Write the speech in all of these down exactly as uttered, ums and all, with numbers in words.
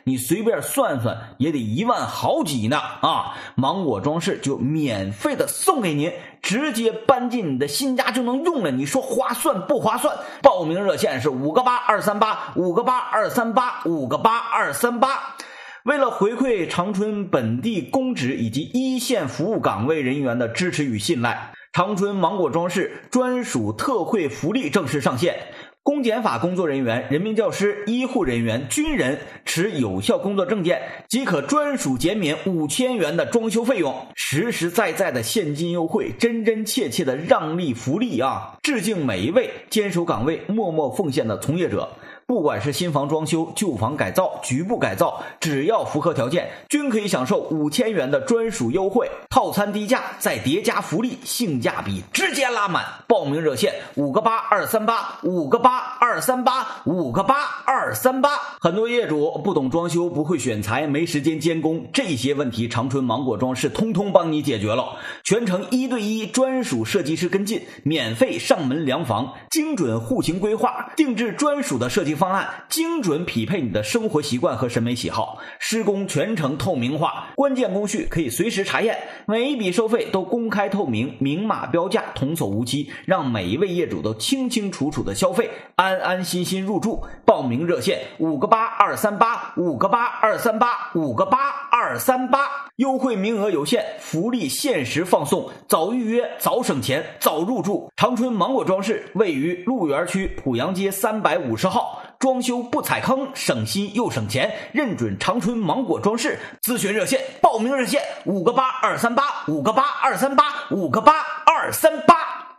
你随便算算也得一万好几呢啊！芒果装饰就免费的送给您，直接搬进你的新家就能用了，你说划算不划算？报名热线是五个八二三八五个八二三八五个八二三八。为了回馈长春本地公职以及一线服务岗位人员的支持与信赖，长春芒果装饰专属特惠福利正式上线。公检法工作人员、人民教师、医护人员、军人持有效工作证件即可专属减免五千元的装修费用，实实在在的现金优惠，真真切切的让利福利啊！致敬每一位坚守岗位、默默奉献的从业者。不管是新房装修、旧房改造、局部改造，只要符合条件，均可以享受五千元的专属优惠，套餐低价再叠加福利，性价比直接拉满。报名热线五个八二三八五个八二三八五个八二三八。很多业主不懂装修，不会选材，没时间监工，这些问题长春芒果装饰通通帮你解决了，全程一对一专属设计师跟进，免费上门量房，精准户型规划，定制专属的设计方案，精准匹配你的生活习惯和审美喜好，施工全程透明化，关键工序可以随时查验，每一笔收费都公开透明，明码标价，童叟无欺，让每一位业主都清清楚楚的消费，安安心心入住。报名热线五个八二三八五个八二三八五个八二三八，优惠名额有限，福利限时放送，早预约早省钱早入住。长春芒果装饰位于鹿园区濮阳街三百五十号，装修不踩坑，省心又省钱，认准长春芒果装饰。咨询热线报名热线五个八二三八五个八二三八五个八二三八。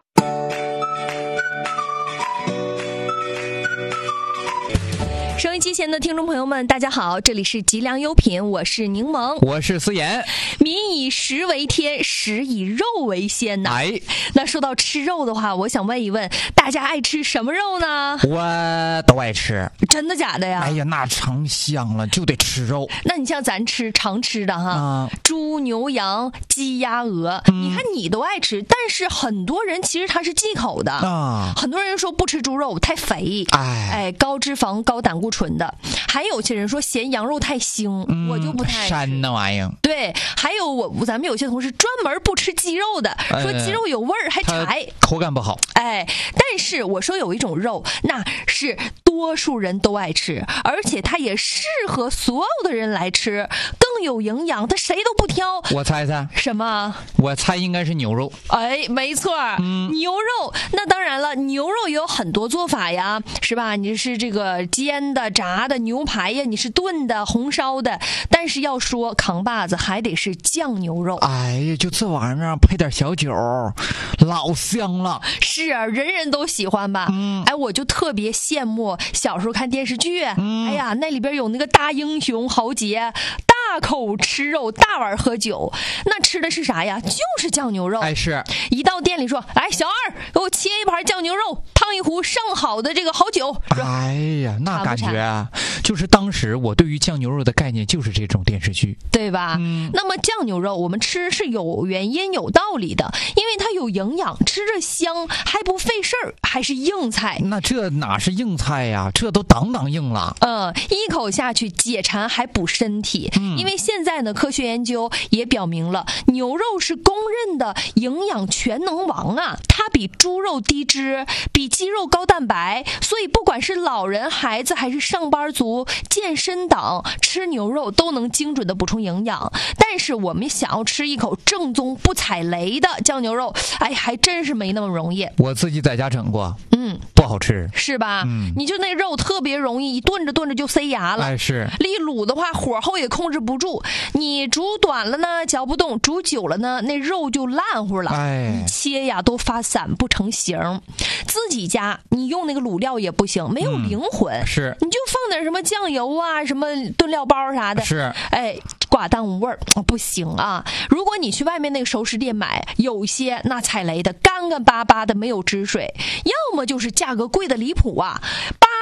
收音机前的听众朋友们大家好，这里是吉良优品，我是柠檬， 我是思妍。 民以食为天，食以肉为先呐、 哎， 那说到吃肉的话，我想问一问大家爱吃什么肉呢？ 我都爱吃。 真的假的呀？ 哎呀，那成香了，就得吃肉。 那你像咱吃常吃的哈、 嗯、 猪牛羊鸡鸭鹅、嗯、你看你都爱吃，但是很多人其实他是忌口的啊。很多人说不吃猪肉太肥，哎哎，高脂肪高胆固醇的，还有些人说嫌羊肉太腥、嗯、我就不太爱吃膻那玩意儿。 对，还有我咱们有些同事专门不吃鸡肉的，说鸡肉有味儿还柴， 口感不好。 哎，但是我说有一种肉，那是多数人都爱吃，而且它也适合所有的人来吃，更有营养，它谁都不挑。 我猜猜什么？ 我猜应该是牛肉。 哎，没错、嗯、牛肉。那当然了，牛肉也有很多做法呀，是吧？你是这个煎的、炸的，牛排呀，你是炖的、红烧的，但是要说扛把子还得是酱牛肉。 哎呀，就这玩意儿配点小酒，老香了。 是啊，人人都喜欢吧？嗯，哎，我就特别羡慕小时候看电视剧，嗯、哎呀，那里边有那个大英雄豪杰，大口吃肉，大碗喝酒，那吃的是啥呀？就是酱牛肉。 哎，是一到店里说，来小二，给我切一盘酱牛肉，烫一壶上好的这个好酒。 哎呀，那感觉啊，就是当时我对于酱牛肉的概念就是这种电视剧， 对吧？嗯，那么酱牛肉我们吃是有原因有道理的，因为它有营养，吃着香，还不费事儿，还是硬菜。 那这哪是硬菜呀？这都当当硬了。 嗯，一口下去解馋还补身体。嗯，因为现在呢，科学研究也表明了，牛肉是公认的营养全能王啊，它比猪肉低脂，比鸡肉高蛋白，所以不管是老人、孩子还是上班族、健身党，吃牛肉都能精准的补充营养。但是我们想要吃一口正宗不踩雷的酱牛肉，哎，还真是没那么容易。 我自己在家整过， 嗯， 不好吃， 是吧？嗯，你就那肉特别容易，一炖着炖着就塞牙了。 哎，是。 一卤的话，火候也控制不住，你煮短了呢嚼不动，煮久了呢那肉就烂乎了。哎，你切呀都发散不成形。自己家你用那个卤料也不行，没有灵魂。嗯、 是， 你就放点什么酱油啊，什么炖料包啥的， 是， 哎，寡淡无味儿，不行啊。如果你去外面那个熟食店买，有些那踩雷的干干巴巴的没有汁水，要么就是价格贵的离谱啊，八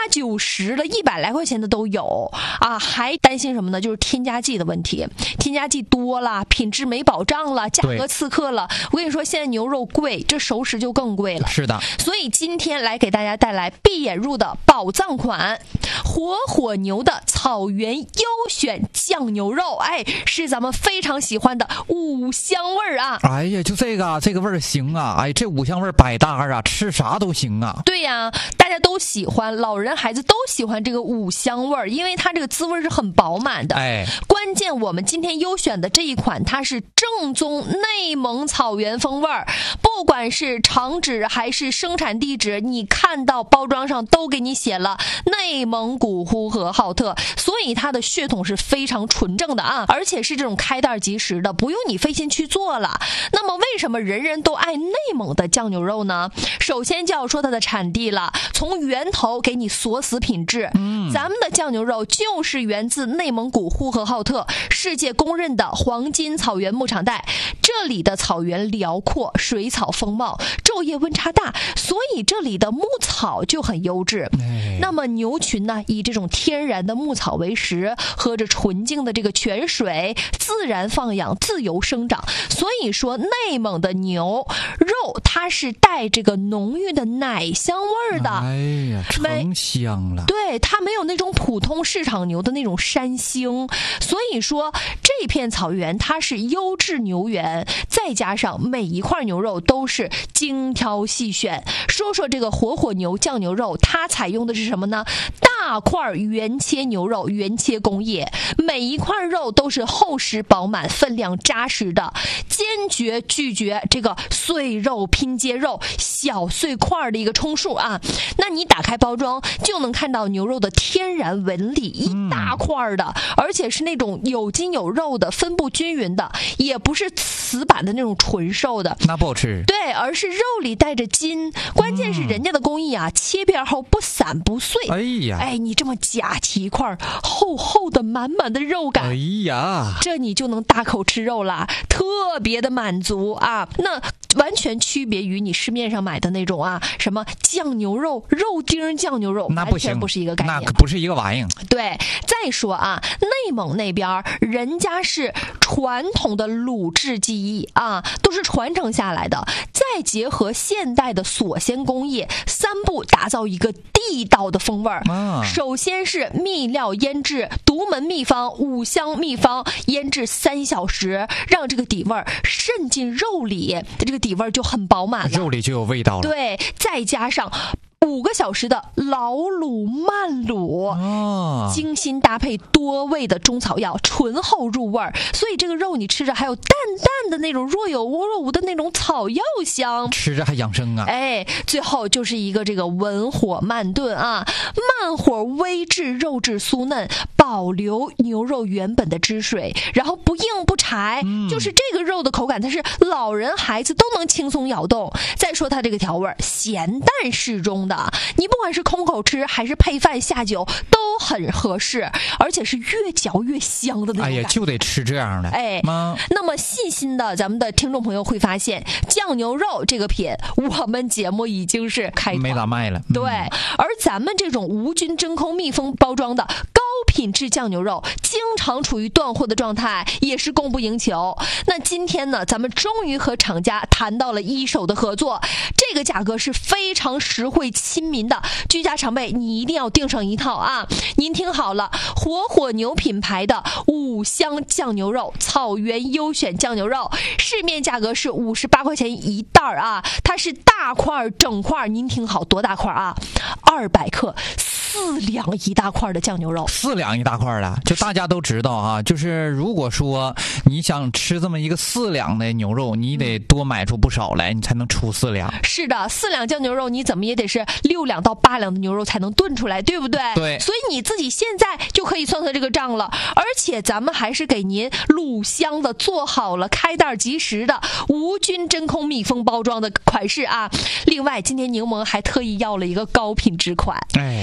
九十了，一百来块钱的都有啊。还担心什么呢？就是添加剂的问题，添加剂多了，品质没保障了，价格刺客了。我跟你说，现在牛肉贵，这熟食就更贵了。 是的， 所以今天来给大家带来闭眼入的宝藏款——火火牛的草原优选酱牛肉。哎，是咱们非常喜欢的五香味儿啊！ 哎呀，就这个这个味儿行啊！哎，这五香味儿百搭啊，吃啥都行啊。 对呀、啊，大家都喜欢，老人孩子都喜欢这个五香味儿，因为它这个滋味是很饱满的。 哎， 关键我们今天优选的这一款，它是正宗内蒙草原风味儿，不管是厂址还是生产地址，你看到包装上都给你写了内蒙古呼和浩特，所以它的血统是非常纯正的啊，而且是这种开袋即食的，不用你费心去做了。那么为什么人人都爱内蒙的酱牛肉呢？首先就要说它的产地了，从源头给你锁死品质。嗯，咱们的酱牛肉就是源自内蒙古呼和浩特，世界公认的黄金草原牧场带。这里的草原辽阔，水草丰茂，昼夜温差大，所以这里的牧草就很优质。 哎、 那么牛群呢，以这种天然的牧草为食，喝着纯净的这个泉水，自然放养，自由生长。所以说内蒙的牛肉它是带这个浓郁的奶香味儿的。 哎呀，成香了。 对，它没有那种普通市场牛的那种膻腥。所以说这片草原它是优质牛源，再加上每一块牛肉都是精挑细选。说说这个火火牛酱牛肉，它采用的是什么呢？大块原切牛肉，原切工艺，每一块肉都是厚实饱满，分量扎实的，坚决拒绝这个碎肉拼接肉小碎块的一个充数啊。那你打开包装就能看到牛肉的天然纹理，一大块的、嗯、而且是那种有筋有肉的，分布均匀的，也不是死板的那种纯瘦的， 那不好吃。 对，而是肉里带着筋，关键是人家的工艺啊、嗯、切片后不散不碎。 哎呀， 哎，你这么夹起一块厚厚的满满的肉感， 哎呀， 这你就能大口吃肉啦，特别的满足啊。那完全区别于你市面上买的那种啊，什么酱牛肉、肉丁酱牛肉， 那不行， 完全不是一个概念， 那可不是一个玩意儿。 对，再说啊，内蒙那边人家是传统的卤制技艺啊，都是传承下来的，再结合现代的锁鲜工艺，三步打造一个地道的风味儿。 啊、 首先是秘料腌制，独门秘方五香秘方，腌制三小时，让这个底味儿渗进肉里，这个底味儿就很饱满了， 肉里就有味道了。 对，再加上五个小时的老卤慢卤、哦、精心搭配多味的中草药，醇厚入味儿，所以这个肉你吃着还有淡淡的那种若有若无的那种草药香， 吃着还养生啊。 哎，最后就是一个这个文火慢炖啊，慢火微制肉质酥嫩，保留牛肉原本的汁水，然后不硬不柴、嗯、就是这个肉的口感它是老人孩子都能轻松咬动。再说它这个调味咸淡适中的，你不管是空口吃还是配饭下酒都很合适，而且是越嚼越香的那种感觉。 哎呀，就得吃这样的。 哎，那么细心的咱们的听众朋友会发现，酱牛肉这个品我们节目已经是开没咋卖了、 嗯、对，而咱们这种无菌真空密封包装的高品质酱牛肉经常处于断货的状态，也是供不应求。那今天呢，咱们终于和厂家谈到了一手的合作，这个价格是非常实惠亲民的，居家常备你一定要订上一套啊！您听好了，火火牛品牌的五香酱牛肉，草原优选酱牛肉，市面价格是五十八块钱一袋啊，它是大块整块，您听好多大块啊，二百克。四两一大块的酱牛肉， 四两一大块的，就大家都知道啊。就是如果说你想吃这么一个四两的牛肉，你得多买出不少来，你才能出四两。 是的，四两酱牛肉你怎么也得是六两到八两的牛肉才能炖出来，对不对？ 对。 所以你自己现在就可以算算这个账了。而且咱们还是给您卤香的，做好了开袋即食的无菌真空密封包装的款式啊。另外，今天柠檬还特意要了一个高品质款， 哎， 这二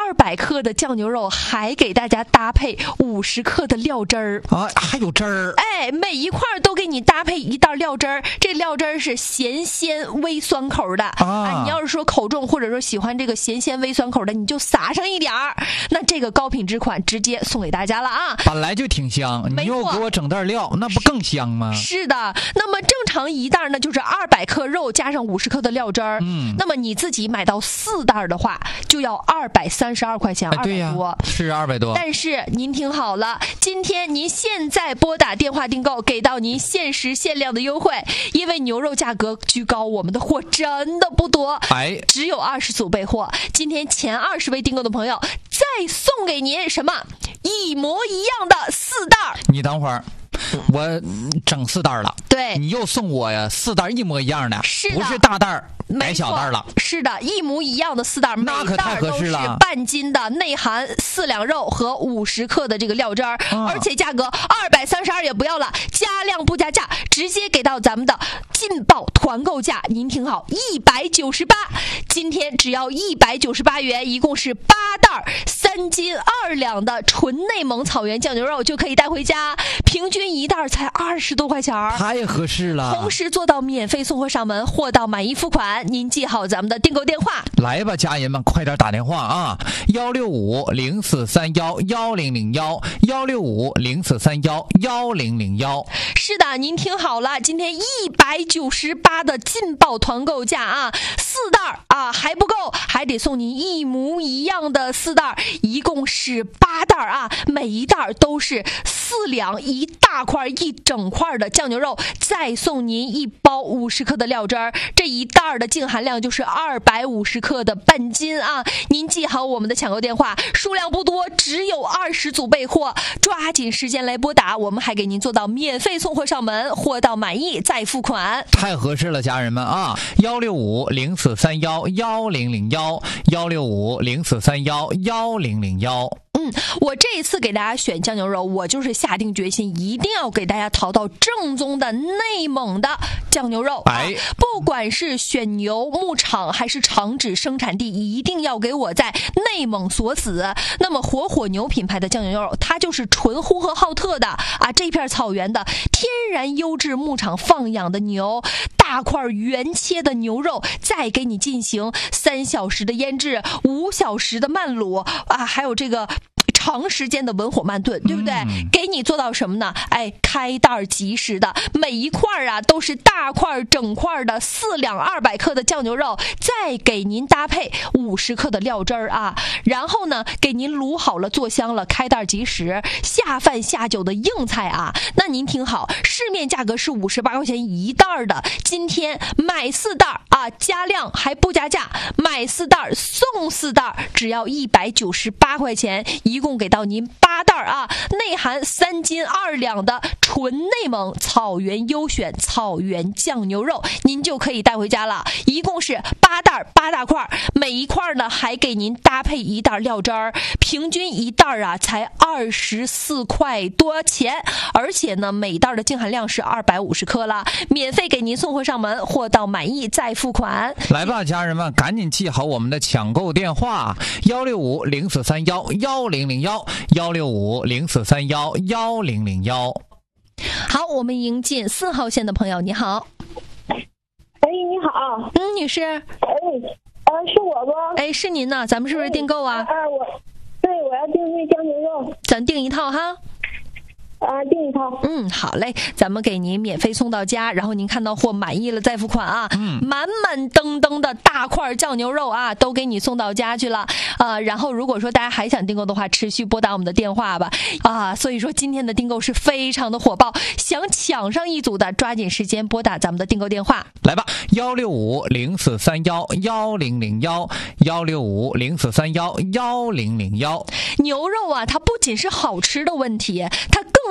二百克的酱牛肉还给大家搭配五十克的料汁儿啊，还有汁儿。 哎，每一块都给你搭配一袋料汁儿，这料汁儿是咸鲜微酸口的啊, 啊。你要是说口重或者说喜欢这个咸鲜微酸口的，你就撒上一点儿。那这个高品质款直接送给大家了啊！ 本来就挺香，你又给我整袋料，那不更香吗？ 是的，那么正常一袋呢就是二百克肉加上五十克的料汁儿，嗯，那么你自己买到四袋的话，就要二百三十二块钱，二百、哎、多， 是二百多。 但是您听好了，今天您现在拨打电话订购，给到您限时限量的优惠，因为牛肉价格居高，我们的货真的不多， 哎， 只有二十组备货。今天前二十位订购的朋友，再送给您什么一模一样的四袋。 你等会儿。我整四袋了， 对， 你又送我呀四袋一模一样的， 是的， 不是大袋改小袋了， 是的，一模一样的四袋， 那可太合适了， 每袋都是半斤的，内含四两肉和五十克的这个料汁儿、啊，而且价格二百三十二也不要了，加量不加价，直接给到咱们的劲爆团购价，您听好，一百九十八，今天只要一百九十八元，一共是八袋，三斤二两的纯内蒙草原酱牛肉就可以带回家，平均一袋才二十多块钱， 太合适了。 同时做到免费送货上门，货到满意付款。您记好咱们的订购电话。 来吧，家人们，快点打电话啊！幺六五零四三幺幺零零幺，幺六五零四三幺幺零零幺。 是的，您听好了，今天一百九十八的劲爆团购价啊，四袋啊还不够，还得送您一模一样的四袋，一共是八袋啊，每一袋都是四两一大块一整块的酱牛肉，再送您一包五十克的料汁儿，这一袋的净含量就是二百五十克的半斤啊！您记好我们的抢购电话，数量不多，只有二十组备货，抓紧时间来拨打，我们还给您做到免费送货上门，货到满意再付款。 太合适了，家人们啊！幺六五零四三幺幺零零幺，幺六五零四三幺幺零零幺。 嗯，我这一次给大家选酱牛肉，我就是下定决心，一定要给大家淘到正宗的内蒙的酱牛肉。 哎， 不管是选牛牧场还是厂址生产地，一定要给我在内蒙锁死。那么火火牛品牌的酱牛肉，它就是纯呼和浩特的啊，这片草原的天然优质牧场放养的牛，大块原切的牛肉，再给你进行三小时的腌制，五小时的慢卤啊，还有这个长时间的文火慢炖，对不对、嗯、给你做到什么呢？哎，开袋即食的，每一块啊都是大块整块的四两二百克的酱牛肉，再给您搭配五十克的料汁儿啊，然后呢给您卤好了做香了，开袋即食，下饭下酒的硬菜啊。那您听好，市面价格是五十八块钱一袋的，今天买四袋啊，加量还不加价，买四袋送四袋，只要一百九十八块钱，一共给到您八袋啊，内含三斤二两的纯内蒙草原优选草原酱牛肉，您就可以带回家了。一共是八袋八大块，每一块呢还给您搭配一袋料汁儿，平均一袋啊才二十四块多钱，而且呢每袋的净含量是二百五十克了，免费给您送货上门，货到满意再付款。 来吧，家人们，赶紧记好我们的抢购电话：幺六五零四三幺幺零零幺，幺六五零四三幺幺零零幺。 好，我们迎进四号线的朋友，你好。 哎，你好。 嗯，女士。 哎，呃，是我不？ 哎，是您呢，咱们是不是订购啊？ 啊，我，对，我要订那酱牛肉。 咱订一套哈。 啊，订一套。 嗯，好嘞，咱们给您免费送到家，然后您看到货满意了再付款啊。嗯，满满登登的大块酱牛肉啊，都给你送到家去了。呃，然后如果说大家还想订购的话，持续拨打我们的电话吧。啊，所以说今天的订购是非常的火爆，想抢上一组的，抓紧时间拨打咱们的订购电话。 来吧，幺六五零四三幺幺零零幺，幺六五零四三幺幺零零幺。 牛肉啊，它不仅是好吃的问题，它更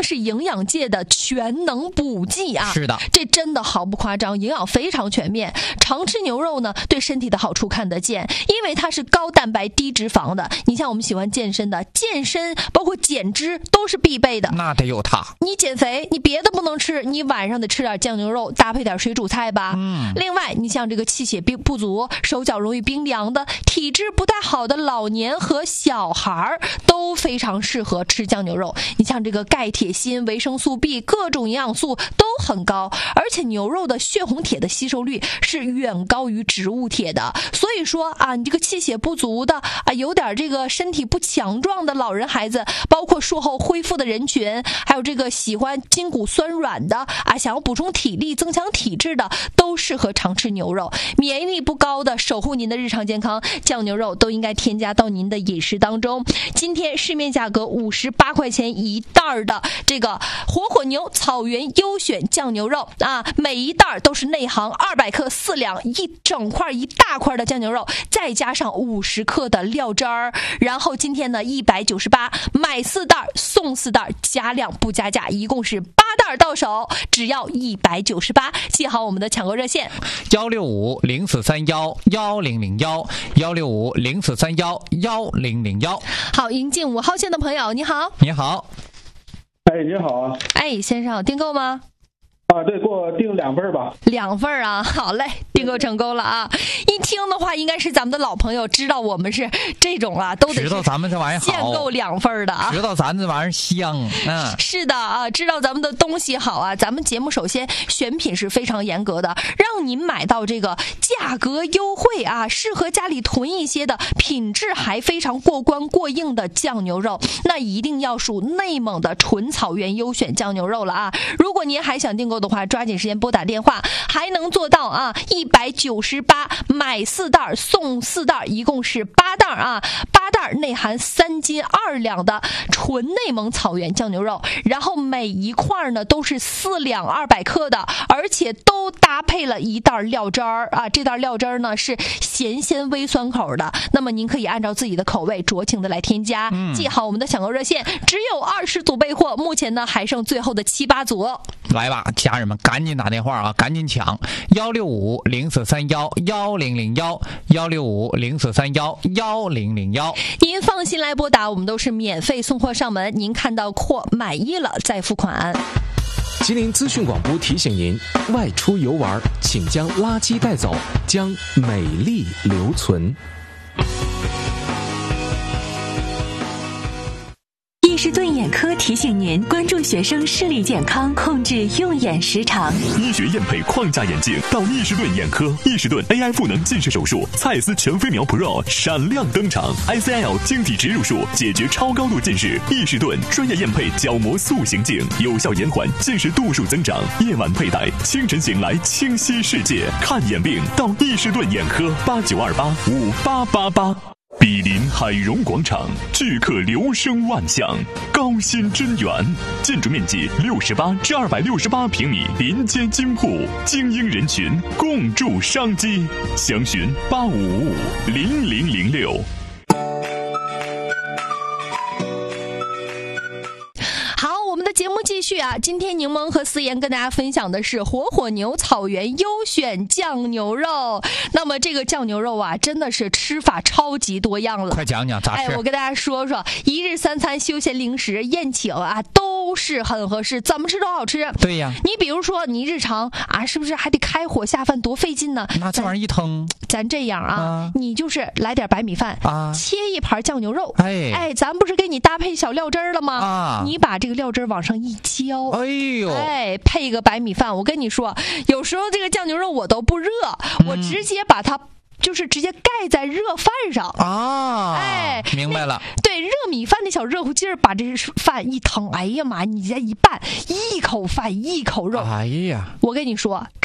称是营养界的全能补剂啊。 是的， 这真的毫不夸张，营养非常全面。常吃牛肉呢，对身体的好处看得见，因为它是高蛋白低脂肪的。你像我们喜欢健身的，健身包括减脂都是必备的。 那得有它。 你减肥，你别的不能吃，你晚上得吃点酱牛肉，搭配点水煮菜吧。 嗯。 另外，你像这个气血不足、手脚容易冰凉的、体质不太好的老年和小孩都非常适合吃酱牛肉。你像这个钙、铁、锌、维生素 B， 各种营养素都很高，而且牛肉的血红铁的吸收率是远高于植物铁的。所以说啊，你这个气血不足的啊，有点这个身体不强壮的老人、孩子，包括术后恢复的人群，还有这个喜欢筋骨酸软的啊，想要补充体力、增强体质的，都适合常吃牛肉。免疫力不高的，守护您的日常健康，酱牛肉都应该添加到您的饮食当中。今天市面价格五十八块钱一袋的这个火火牛草原优选酱牛肉啊，每一袋都是内行二百克四两，一整块一大块的酱牛肉，再加上五十克的料汁儿。然后今天呢一百九十八，买四袋送四袋，加量不加价，一共是八袋到手，只要一百九十八。记好我们的抢购热线： 幺六五零四三幺幺零零幺，幺六五零四三幺幺零零幺。 好，迎进五号线的朋友，你好。 你好。 哎，你好啊。 哎，先生，订购吗？ 啊，对，给我订两份吧。 两份啊，好嘞，订购成功了啊！一听的话，应该是咱们的老朋友，知道我们是这种啊，都得知道咱们这玩意儿好， 限购两份的啊， 知道咱这玩意儿香，嗯， 是的啊，知道咱们的东西好啊。咱们节目首先选品是非常严格的，让您买到这个价格优惠啊，适合家里囤一些的，品质还非常过关过硬的酱牛肉，那一定要属内蒙的纯草原优选酱牛肉了啊！如果您还想订购的话，抓紧时间拨打电话，还能做到啊一百九十八，买四袋送四袋，一共是八袋啊，八袋内含三斤二两的纯内蒙草原酱牛肉，然后每一块呢都是四两二百克的，而且都搭配了一袋料汁儿啊，这袋料汁儿呢是咸鲜微酸口的，那么您可以按照自己的口味酌情的来添加。嗯、记好我们的抢购热线，只有二十组备货，目前呢还剩最后的七八组。 来吧，家人们，赶紧打电话啊，赶紧抢！幺六五零四三幺幺零零幺，幺六五零四三幺幺零零幺。 您放心来拨打，我们都是免费送货上门。您看到货满意了再付款。 吉林资讯广播提醒您：外出游玩，请将垃圾带走，将美丽留存。 易士顿眼科提醒您关注学生视力健康，控制用眼时长。 医学验配框架眼镜到易士顿眼科，易士顿 A I 赋能近视手术，蔡司全飞秒 Pro 闪亮登场 ，I C L 晶体植入术解决超高度近视。易士顿专业验配角膜塑形镜，有效延缓近视度数增长。夜晚佩戴，清晨醒来清晰视界。看眼病到易士顿眼科，八九二八五八八八。毗邻海荣广场，聚客流声万象，高新真源，建筑面积六十八至二百六十八平米，临街金铺，精英人群共筑商机。详询八五五五零零零六。 节目继续啊！今天柠檬和思妍跟大家分享的是火火牛草原优选酱牛肉。那么这个酱牛肉啊，真的是吃法超级多样了。 快讲讲咋吃？ 哎，我跟大家说说，一日三餐、休闲零食、宴请啊，都是很合适，怎么吃都好吃。 对呀， 你比如说你日常啊，是不是还得开火下饭，多费劲呢？ 那这玩意儿一腾， 咱这样啊， 啊你就是来点白米饭啊， 切一盘酱牛肉， 哎哎，咱不是给你搭配小料汁儿了吗？ 啊， 你把这个料汁儿往上一浇， 哎呦， 哎，配一个白米饭。我跟你说，有时候这个酱牛肉我都不热，嗯、我直接把它就是直接盖在热饭上啊！ 哎， 明白了。 对，热米饭的小热乎劲儿，把这饭一腾，哎呀妈，你这一拌，一口饭一口肉， 哎呀， 我跟你说，吃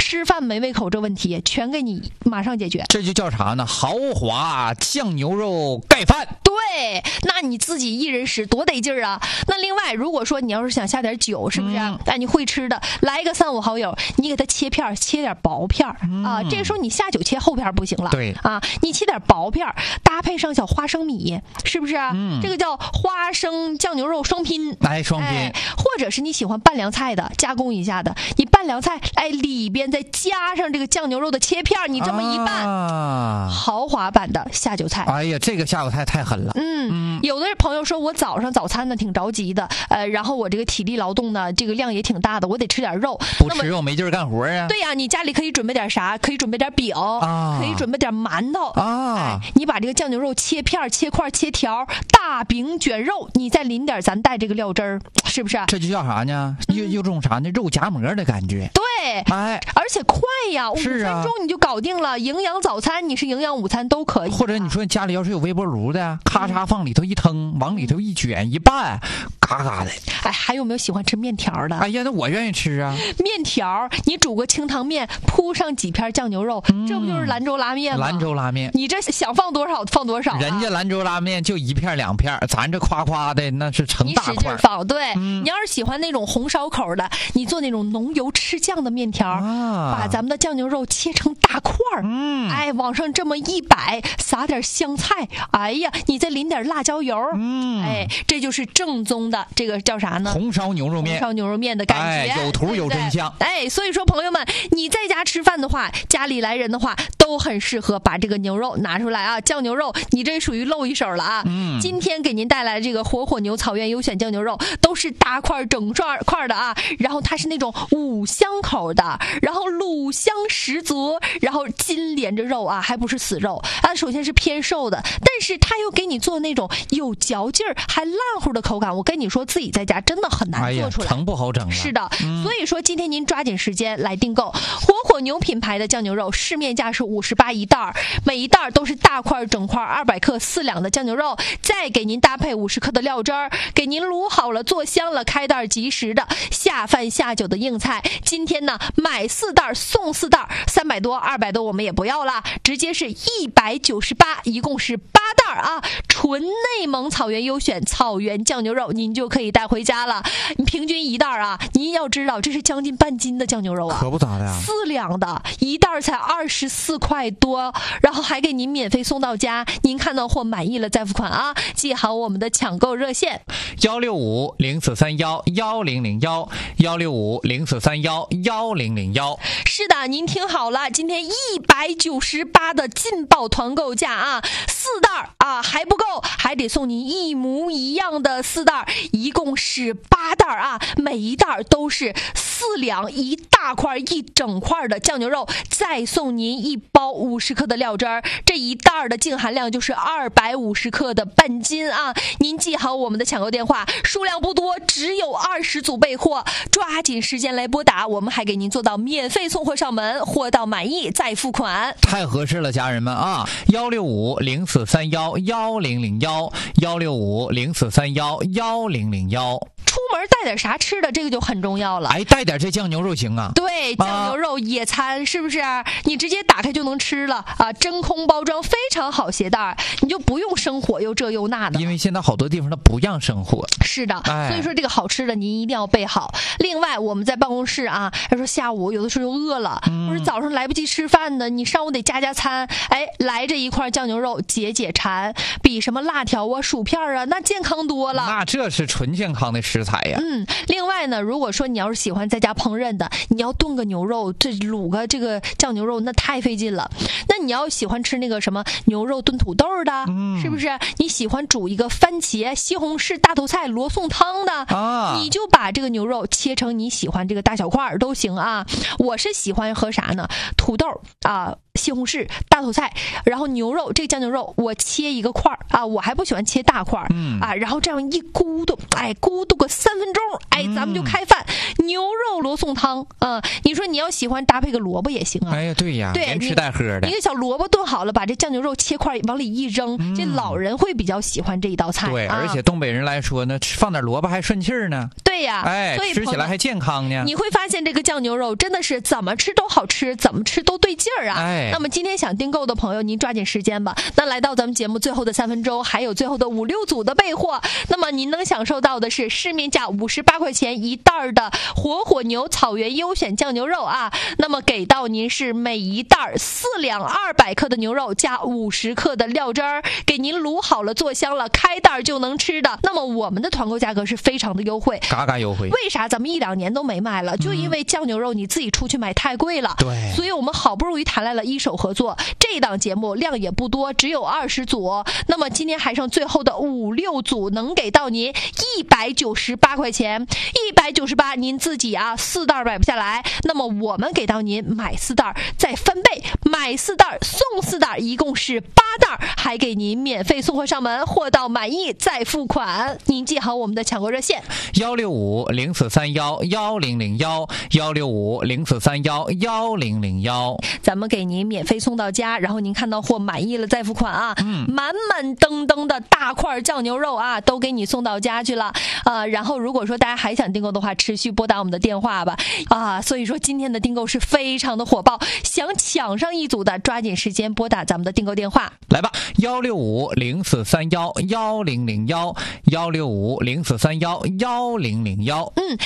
吃饭没胃口这问题全给你马上解决。 这就叫啥呢？豪华酱牛肉盖饭。 对，那你自己一人食多得劲儿啊！那另外，如果说你要是想下点酒，是不是？哎、嗯，你会吃的，来一个三五好友，你给他切片，切点薄片、嗯、啊。这个时候你下酒切厚片不行了， 对啊，你切点薄片，搭配上小花生米，是不是？ 嗯， 这个叫花生酱牛肉双拼， 哎，双拼、 哎。或者是你喜欢拌凉菜的，加工一下的，你拌凉菜，哎，里边再加上这个酱牛肉的切片，你这么一拌， 啊、 豪华版的下酒菜。 哎呀，这个下酒菜太狠了。 嗯，嗯有的朋友说我早上早餐呢挺着急的，呃，然后我这个体力劳动呢，这个量也挺大的，我得吃点肉。 不吃肉没劲儿干活啊。 对呀、啊，你家里可以准备点啥？可以准备点饼，啊、可以准备点馒头啊。 哎，你把这个酱牛肉切片、切块、切条，大饼卷肉，你再淋点咱带这个料汁儿，是不是？ 这就叫啥呢？有有种啥呢？肉夹馍的感觉。 对， 哎， 而且快呀，五分啊钟你就搞定了。营养早餐，你是营养午餐都可以。 或者你说家里要是有微波炉的，咔嚓放里头一腾，往里头一卷一拌，嘎嘎的。 哎，还有没有喜欢吃面条的？ 哎呀，那我愿意吃啊。 面条，你煮个清汤面，铺上几片酱牛肉，嗯、这不就是兰州拉面吗？ 兰州拉面， 你这想放多少放多少、啊。 人家兰州拉面就一片两片，咱这夸夸的那是成大块。 你使劲放，对、 嗯。 你要是喜欢那种红烧口的，你做那种浓油赤酱的面条，啊、把咱们的酱牛肉切成大块儿， 嗯， 哎，往上这么一摆，撒点香菜，哎呀，你再淋点辣椒油， 嗯， 哎，这就是正宗的这个叫啥呢？ 红烧牛肉面， 红烧牛肉面的感觉， 哎、有图有真相。 哎，所以说朋友们，你在家吃饭的话，家里来人的话，都很适合把这个牛肉拿出来啊，酱牛肉，你这属于露一手了啊。 嗯， 今天给您带来这个火火牛草原优选酱牛肉，都是大块整块块的啊，然后它是那种五香口的，然后卤香十足，然后筋连着肉啊，还不是死肉啊，首先是偏瘦的，但是它又给你做那种有嚼劲儿还烂乎的口感。我跟你说，自己在家真的很难做出来， 哎、成不好整了。 是的、 嗯， 所以说今天您抓紧时间来订购火火牛品牌的酱牛肉，市面价是五十八一袋，每一袋都是大块整块二百克四两的酱牛肉，再给您搭配五十克的料汁儿，给您卤好了做香了，开袋即食的下饭下酒的硬菜。今天呢，买四袋送四袋，三百多二百多我们也不要了，直接是一百九十八，一共是八袋啊，纯内蒙草原优选草原酱牛肉，您就可以带回家了。你平均一袋啊，您要知道这是将近半斤的酱牛肉啊， 可不咋的呀， 四两的一袋才二十四块多，然后还给您免费送到家。您看到货满意了再付款啊！记好我们的抢购热线： 幺六五零四三幺幺零零幺幺六五零四三幺幺零零幺。 是的，您听好了，今天一百九十八的劲爆团购价啊，四袋啊还不够，还得送您一模一样的四袋，一共是八袋啊，每一袋都是四两一大块一整块的酱牛肉，再送您一包五十克的料汁儿，这一袋的净含量就是二百五十克的半斤啊！您记好我们的抢购电话，数量不多，只有二十组备货，抓紧时间来拨打，我们还给您做到免费送货上门，货到满意再付款。 太合适了，家人们啊！幺六五零四三幺幺零零幺幺六五零四三幺幺零零幺。 出门带点啥吃的，这个就很重要了。 哎，带点这酱牛肉行啊？ 对，酱牛肉野餐、啊、是不是？你直接打开就能吃了啊！真空包装，非常好携带，你就不用生火又这又那的。 因为现在好多地方它不让生火。 是的、 哎， 所以说这个好吃的您一定要备好。另外，我们在办公室啊，他说下午有的时候又饿了，嗯、或者早上来不及吃饭的，你上午得加加餐。哎，来这一块酱牛肉解解馋，比什么辣条啊、薯片啊那健康多了。 那这是纯健康的食材呀。 嗯，另外呢，如果说你要是喜欢在家烹饪的，你要炖个牛肉，这卤个这个酱牛肉那太费劲了。那你要喜欢吃那个什么牛肉炖土豆的，嗯、是不是？你喜欢煮一个番茄、西红柿、大头菜罗宋汤的，啊、你就把这个牛肉切成你喜欢这个大小块都行啊。我是喜欢喝啥呢？土豆啊。西红柿、大头菜，然后牛肉，这个酱牛肉我切一个块儿啊，我还不喜欢切大块儿，嗯啊，然后这样一咕嘟，哎，咕嘟个三分钟， 哎，咱们就开饭，牛肉罗宋汤啊、呃。你说你要喜欢搭配个萝卜也行啊。 哎呀，对呀， 对， 连吃带喝的。 一个小萝卜炖好了，把这酱牛肉切块往里一扔，嗯、这老人会比较喜欢这一道菜。 对， 啊、 而且东北人来说呢，放点萝卜还顺气儿呢。 对呀， 哎， 所以吃起来还健康呢。 你会发现这个酱牛肉真的是怎么吃都好吃，怎么吃都对劲儿啊。 哎， 那么今天想订购的朋友，您抓紧时间吧。那来到咱们节目最后的三分钟，还有最后的五六组的备货，那么您能享受到的是市面价五十八块钱一袋的活火牛草原优选酱牛肉啊。那么给到您是每一袋四两二百克的牛肉加五十克的料汁儿，给您卤好了做香了，开袋就能吃的。那么我们的团购价格是非常的优惠， 嘎嘎优惠。 为啥咱们一两年都没卖了？就因为酱牛肉你自己出去买太贵了。 对， 所以我们好不容易谈来了一手合作，这档节目量也不多，只有二十组。那么今天还剩最后的五六组，能给到您一百九十八块钱，一百九十八，您自己啊四袋买不下来，那么我们给到您买四袋再翻倍，买四袋送四袋，一共是八袋，还给您免费送货上门，货到满意再付款。您记好我们的抢购热线： 幺六五零四三幺幺零零幺，幺六五零四三幺幺零零幺。 咱们给您免费送到家，然后您看到货满意了再付款啊。嗯，满满登登的大块酱牛肉啊，都给你送到家去了啊、呃。然后如果说大家还想订购的话，持续拨打我们的电话吧啊。所以说今天的订购是非常的火爆，想抢上一组的，抓紧时间拨打咱们的订购电话来吧，幺六五零四三幺幺零零幺，幺六五零四三幺幺零零幺。 嗯。